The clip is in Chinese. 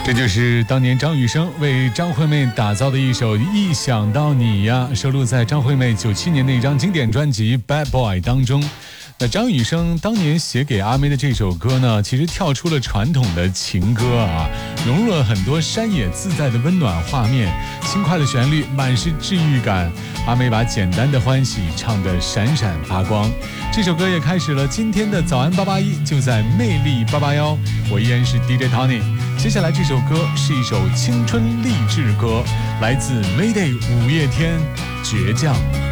这就是当年张雨生为张惠妹打造的一首《一想到你呀》，收录在张惠妹97年的一张经典专辑《Bad Boy》当中。那张雨生当年写给阿妹的这首歌呢，其实跳出了传统的情歌啊，融入了很多山野自在的温暖画面，轻快的旋律，满是治愈感。阿妹把简单的欢喜唱得闪闪发光。这首歌也开始了今天的早安881，就在魅力881，我依然是 DJ Tony。接下来这首歌是一首青春励志歌，来自 Mayday 五月天《倔强》。